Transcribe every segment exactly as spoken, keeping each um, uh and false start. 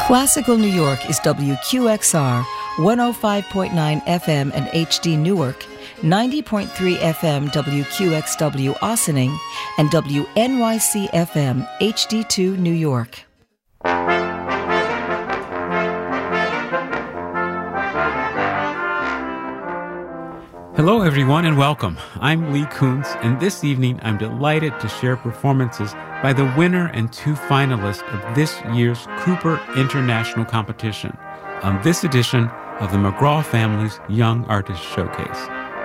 Classical New York is W Q X R, one oh five point nine F M and H D Newark, ninety point three F M W Q X W Ossining, and W N Y C F M H D two New York. Hello, everyone, and welcome. I'm Lee Kuntz, and this evening I'm delighted to share performances by the winner and two finalists of this year's Cooper International Competition on this edition of the McGraw Family's Young Artist Showcase.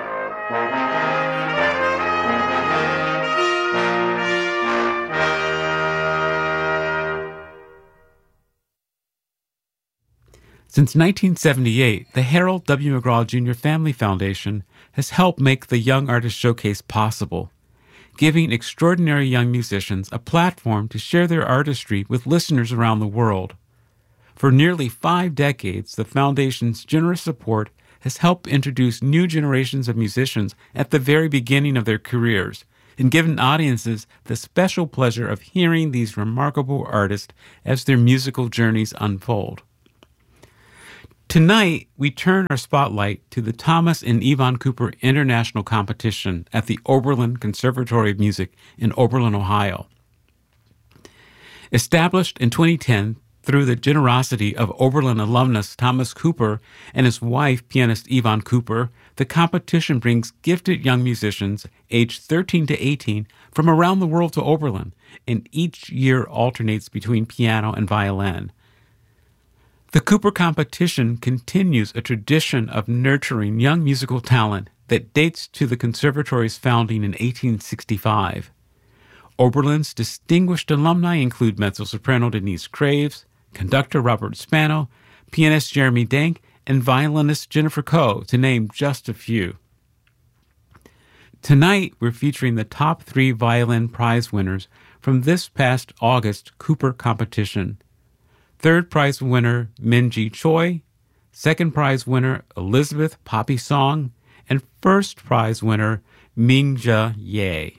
Since nineteen seventy-eight, the Harold W. McGraw Junior Family Foundation has helped make the Young Artist Showcase possible, giving extraordinary young musicians a platform to share their artistry with listeners around the world. For nearly five decades, the Foundation's generous support has helped introduce new generations of musicians at the very beginning of their careers and given audiences the special pleasure of hearing these remarkable artists as their musical journeys unfold. Tonight, we turn our spotlight to the Thomas and Yvonne Cooper International Competition at the Oberlin Conservatory of Music in Oberlin, Ohio. Established in twenty ten through the generosity of Oberlin alumnus Thomas Cooper and his wife, pianist Yvonne Cooper, the competition brings gifted young musicians aged thirteen to eighteen from around the world to Oberlin, and each year alternates between piano and violin. The Cooper competition continues a tradition of nurturing young musical talent that dates to the conservatory's founding in eighteen sixty-five. Oberlin's distinguished alumni include mezzo-soprano Denise Craves, conductor Robert Spano, pianist Jeremy Denk, and violinist Jennifer Coe, to name just a few. Tonight, we're featuring the top three violin prize winners from this past August Cooper competition. Third prize winner, Minji Choi. Second prize winner, Elizabeth Poppy Song. And first prize winner, Mingja Ye.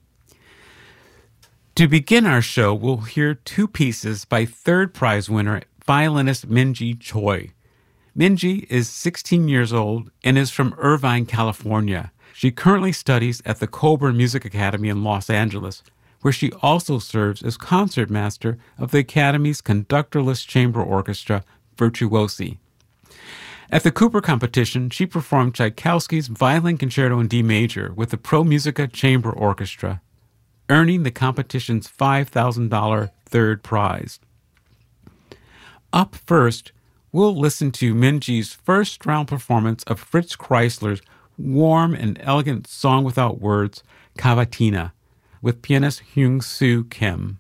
To begin our show, we'll hear two pieces by third prize winner, violinist Minji Choi. Minji is sixteen years old and is from Irvine, California. She currently studies at the Coburn Music Academy in Los Angeles, where she also serves as concertmaster of the Academy's conductorless chamber orchestra, Virtuosi. At the Cooper competition, she performed Tchaikovsky's Violin Concerto in D major with the Pro Musica Chamber Orchestra, earning the competition's five thousand dollars third prize. Up first, we'll listen to Minji's first-round performance of Fritz Kreisler's warm and elegant song without words, Cavatina, with pianist Hyung Soo Kim.